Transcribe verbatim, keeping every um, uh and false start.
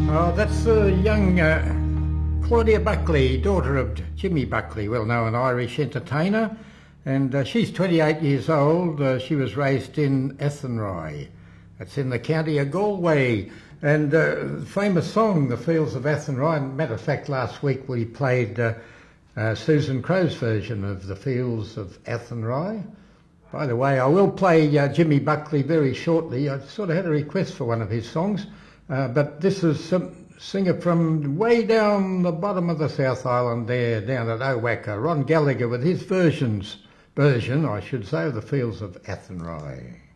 Oh, that's the young uh, Claudia Buckley, daughter of Jimmy Buckley, well known Irish entertainer, and uh, she's twenty-eight years old. Uh, she was raised in Athenry. That's in the county of Galway. And uh, famous song, The Fields of Athenry. Matter of fact, last week we played uh, uh, Susan Crow's version of The Fields of Athenry. By the way, I will play uh, Jimmy Buckley very shortly. I sort of had a request for one of his songs, uh, but this is some singer from way down the bottom of the South Island there, down at Owaka, Ron Gallagher, with his versions, version, I should say, of The Fields of Athenry.